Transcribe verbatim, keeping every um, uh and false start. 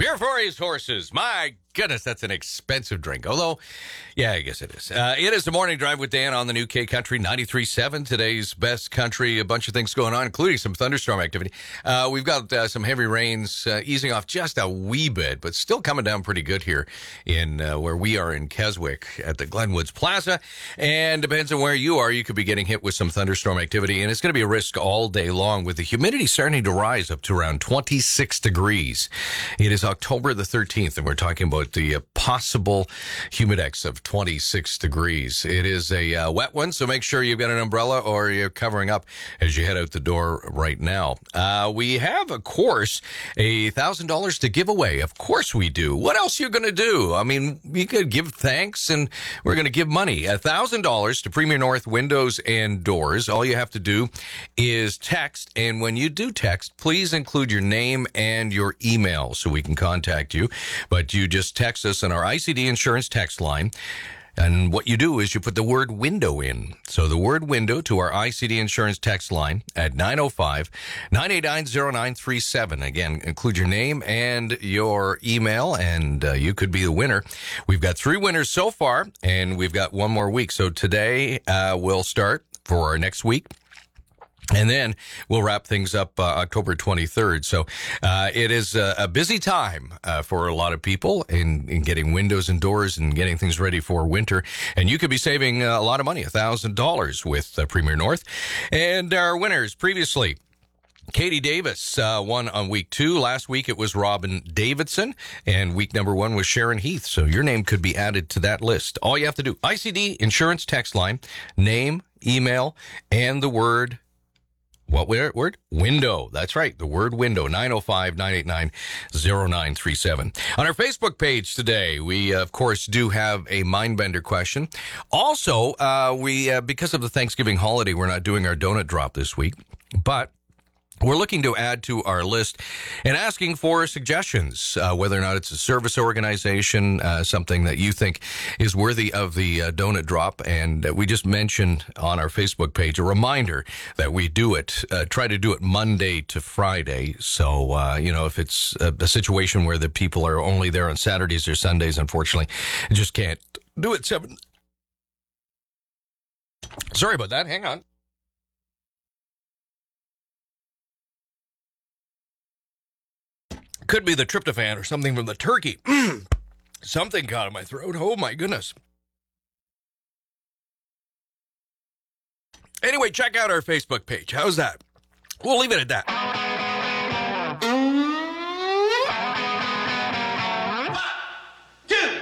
Beer for his horses. My goodness, that's an expensive drink. Although, yeah, I guess it is. Uh, it is the Morning Drive with Dan on the new K Country ninety-three point seven. Today's best country. A bunch of things going on, including some thunderstorm activity. Uh, we've got uh, some heavy rains uh, easing off just a wee bit, but still coming down pretty good here in uh, where we are in Keswick at the Glenwoods Plaza. And depends on where you are, you could be getting hit with some thunderstorm activity, and it's going to be a risk all day long with the humidity starting to rise up to around twenty-six degrees. It is October the thirteenth, and we're talking about the uh, possible humidex of twenty-six degrees. It is a uh, wet one, so make sure you've got an umbrella or you're covering up as you head out the door right now. Uh, we have, of course, a thousand dollars to give away. Of course we do. What else are you going to do? I mean, you could give thanks, and we're going to give money. A thousand dollars to Premier North Windows and Doors. All you have to do is text, and when you do text, please include your name and your email so we can contact you. But you just text us on our I C D Insurance text line. And what you do is you put the word window in. So the word window to our I C D Insurance text line at nine oh five, nine eight nine, oh nine three seven. Again, include your name and your email, and uh, you could be the winner. We've got three winners so far, and we've got one more week. So today uh, we'll start for our next week. And then we'll wrap things up uh, October twenty-third. So uh, it is a, a busy time uh, for a lot of people in, in getting windows and doors and getting things ready for winter. And you could be saving uh, a lot of money, one thousand dollars with uh, Premier North. And our winners previously, Katie Davis uh, won on week two. Last week it was Robin Davidson, and week number one was Sharon Heath. So your name could be added to that list. All you have to do, I C D Insurance text line, name, email, and the word What word? Window. That's right. The word window. nine oh five, nine eight nine, oh nine three seven. On our Facebook page today, we, uh, of course, do have a Mindbender question. Also, uh, we, uh, because of the Thanksgiving holiday, we're not doing our donut drop this week, but we're looking to add to our list and asking for suggestions, uh, whether or not it's a service organization, uh, something that you think is worthy of the uh, donut drop. And uh, we just mentioned on our Facebook page a reminder that we do it, uh, try to do it Monday to Friday. So, uh, you know, if it's a, a situation where the people are only there on Saturdays or Sundays, unfortunately, you just can't do it seven. Sorry about that. Hang on. Could be the tryptophan or something from the turkey. Something got in my throat. Oh, my goodness. Anyway, check out our Facebook page. How's that? We'll leave it at that.